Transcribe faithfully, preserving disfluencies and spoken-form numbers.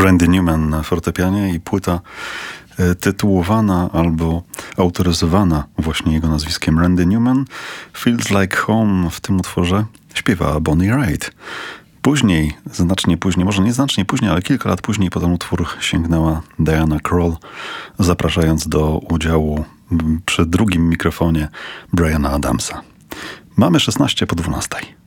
Randy Newman na fortepianie i płyta tytułowana albo autoryzowana właśnie jego nazwiskiem Randy Newman, Feels Like Home, w tym utworze śpiewała Bonnie Raitt. Później, znacznie później, może nie znacznie później, ale kilka lat później po ten utwór sięgnęła Diana Krall, zapraszając do udziału przy drugim mikrofonie Briana Adamsa. Mamy szesnaście po dwunastej.